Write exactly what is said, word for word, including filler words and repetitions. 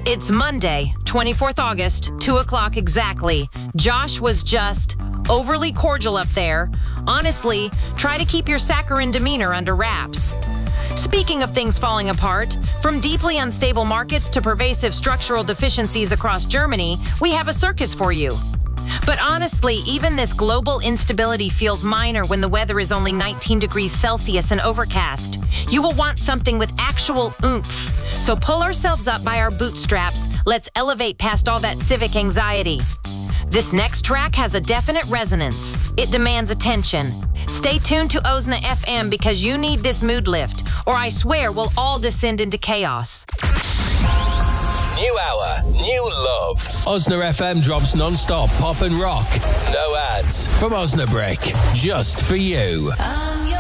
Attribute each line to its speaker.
Speaker 1: It's Monday, twenty-fourth of August, two o'clock exactly. Josh was just overly cordial up there. Honestly, try to keep your saccharine demeanor under wraps. Speaking of things falling apart, from deeply unstable markets to pervasive structural deficiencies across Germany, we have a circus for you. But honestly, even this global instability feels minor when the weather is only nineteen degrees Celsius and overcast. You will want something with actual oomph. So pull ourselves up by our bootstraps. Let's elevate past all that civic anxiety. This next track has a definite resonance. It demands attention. Stay tuned to Ozna F M because you need this mood lift, or I swear we'll all descend into chaos.
Speaker 2: New hour, new love. Ozna F M drops non-stop pop and rock. No ads from Osnabrück, just for you. Um.